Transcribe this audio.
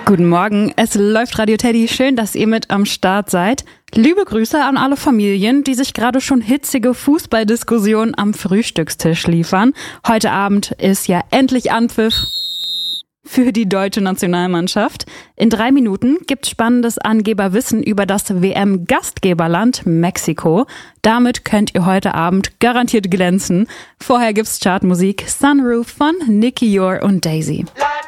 Guten Morgen, es läuft Radio Teddy. Schön, dass ihr mit am Start seid. Liebe Grüße an alle Familien, die sich gerade schon hitzige Fußballdiskussionen am Frühstückstisch liefern. Heute Abend ist ja endlich Anpfiff für die deutsche Nationalmannschaft. In 3 Minuten gibt's spannendes Angeberwissen über das WM-Gastgeberland Mexiko. Damit könnt ihr heute Abend garantiert glänzen. Vorher gibt's Chartmusik Sunroof von Nicky Yor und Daisy.